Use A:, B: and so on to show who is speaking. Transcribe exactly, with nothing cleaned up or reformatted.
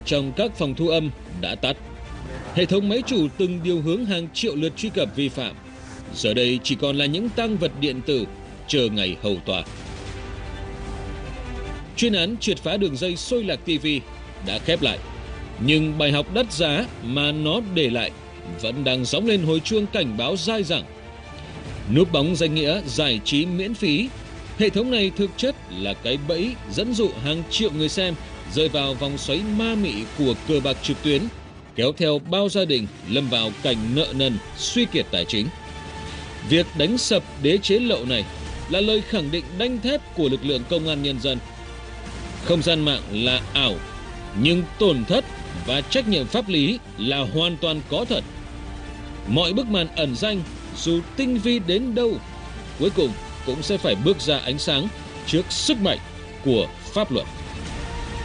A: trong các phòng thu âm đã tắt. Hệ thống máy chủ từng điều hướng hàng triệu lượt truy cập vi phạm, giờ đây chỉ còn là những tang vật điện tử chờ ngày hầu tòa. Chuyên án triệt phá đường dây xôi lạc ti vi đã khép lại, nhưng bài học đắt giá mà nó để lại vẫn đang gióng lên hồi chuông cảnh báo dai dẳng. Núp bóng danh nghĩa giải trí miễn phí, hệ thống này thực chất là cái bẫy dẫn dụ hàng triệu người xem rơi vào vòng xoáy ma mị của cờ bạc trực tuyến, kéo theo bao gia đình lâm vào cảnh nợ nần, suy kiệt tài chính. Việc đánh sập đế chế lậu này là lời khẳng định đanh thép của lực lượng công an nhân dân. Không gian mạng là ảo, nhưng tổn thất và trách nhiệm pháp lý là hoàn toàn có thật. Mọi bức màn ẩn danh dù tinh vi đến đâu, cuối cùng cũng sẽ phải bước ra ánh sáng trước sức mạnh của pháp luật.